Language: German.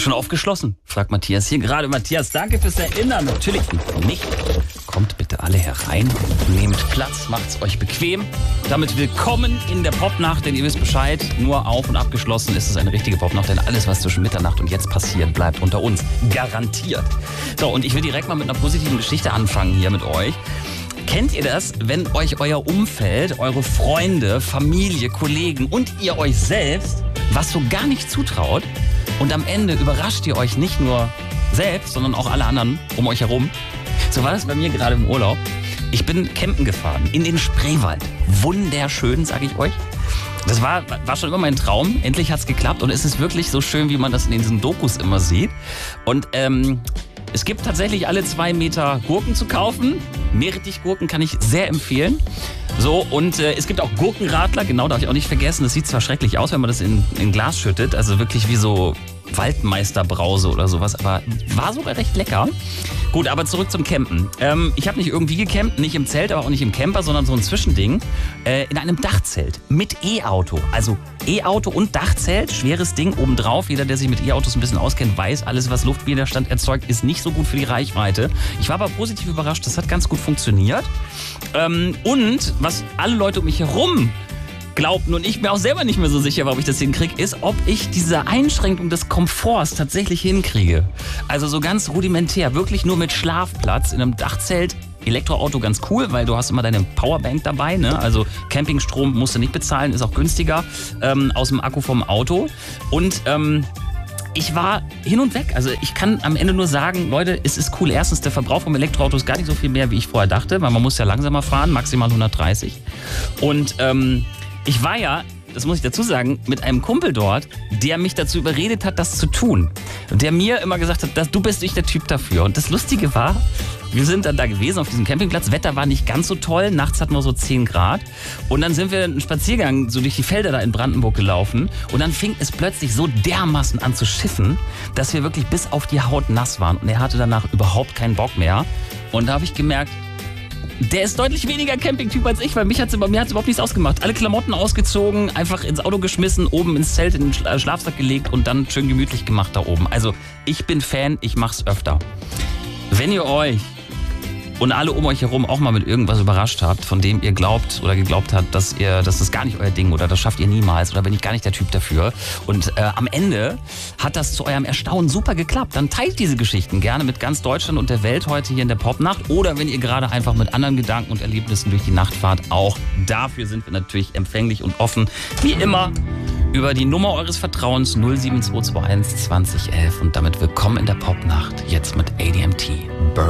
Schon aufgeschlossen? Fragt Matthias hier gerade. Matthias, danke fürs Erinnern. Natürlich nicht. Kommt bitte alle herein, nehmt Platz, macht's euch bequem. Damit willkommen in der Popnacht, denn ihr wisst Bescheid, nur auf- und abgeschlossen ist es eine richtige Popnacht, denn alles, was zwischen Mitternacht und jetzt passiert, bleibt unter uns. Garantiert. So, und ich will direkt mal mit einer positiven Geschichte anfangen hier mit euch. Kennt ihr das, wenn euch euer Umfeld, eure Freunde, Familie, Kollegen und ihr euch selbst was so gar nicht zutraut und am Ende überrascht ihr euch nicht nur selbst, sondern auch alle anderen um euch herum? So war das bei mir gerade im Urlaub. Ich bin campen gefahren in den Spreewald. Wunderschön, sage ich euch. Das war schon immer mein Traum. Endlich hat's geklappt und es ist wirklich so schön, wie man das in diesen Dokus immer sieht. Und es gibt tatsächlich alle 2 Meter Gurken zu kaufen. Meerrettichgurken kann ich sehr empfehlen. So, und es gibt auch Gurkenradler, genau, darf ich auch nicht vergessen. Das sieht zwar schrecklich aus, wenn man das in Glas schüttet, also wirklich wie so Waldmeisterbrause oder sowas, aber war sogar recht lecker. Gut, aber zurück zum Campen. Ich habe nicht irgendwie gecampt, nicht im Zelt, aber auch nicht im Camper, sondern so ein Zwischending in einem Dachzelt mit E-Auto. Also E-Auto und Dachzelt, schweres Ding obendrauf. Jeder, der sich mit E-Autos ein bisschen auskennt, weiß, alles, was Luftwiderstand erzeugt, ist nicht so gut für die Reichweite. Ich war aber positiv überrascht, das hat ganz gut funktioniert. Und was alle Leute um mich herum glaubten und ich mir auch selber nicht mehr so sicher war, ob ich das hinkriege, ist, ob ich diese Einschränkung des Komforts tatsächlich hinkriege. Also so ganz rudimentär, wirklich nur mit Schlafplatz in einem Dachzelt. Elektroauto ganz cool, weil du hast immer deine Powerbank dabei, ne? Also Campingstrom musst du nicht bezahlen, ist auch günstiger aus dem Akku vom Auto. Und ich war hin und weg. Also ich kann am Ende nur sagen, Leute, es ist cool. Erstens, der Verbrauch vom Elektroauto ist gar nicht so viel mehr, wie ich vorher dachte, weil man muss ja langsamer fahren, maximal 130. Und ich war ja, das muss ich dazu sagen, mit einem Kumpel dort, der mich dazu überredet hat, das zu tun. Und der mir immer gesagt hat, du bist nicht der Typ dafür. Und das Lustige war, wir sind dann da gewesen auf diesem Campingplatz. Wetter war nicht ganz so toll. Nachts hatten wir so 10 Grad. Und dann sind wir einen Spaziergang so durch die Felder da in Brandenburg gelaufen. Und dann fing es plötzlich so dermaßen an zu schiffen, dass wir wirklich bis auf die Haut nass waren. Und er hatte danach überhaupt keinen Bock mehr. Und da habe ich gemerkt, der ist deutlich weniger Campingtyp als ich, weil mir hat's überhaupt nichts ausgemacht. Alle Klamotten ausgezogen, einfach ins Auto geschmissen, oben ins Zelt, in den Schlafsack gelegt und dann schön gemütlich gemacht da oben. Also ich bin Fan, ich mach's öfter. Wenn ihr euch und alle um euch herum auch mal mit irgendwas überrascht habt, von dem ihr glaubt oder geglaubt habt, dass das gar nicht euer Ding oder das schafft ihr niemals oder bin ich gar nicht der Typ dafür und am Ende hat das zu eurem Erstaunen super geklappt, dann teilt diese Geschichten gerne mit ganz Deutschland und der Welt heute hier in der Popnacht oder wenn ihr gerade einfach mit anderen Gedanken und Erlebnissen durch die Nacht fahrt, auch dafür sind wir natürlich empfänglich und offen, wie immer über die Nummer eures Vertrauens 07221 2011 und damit willkommen in der Popnacht, jetzt mit ADMT. Burn.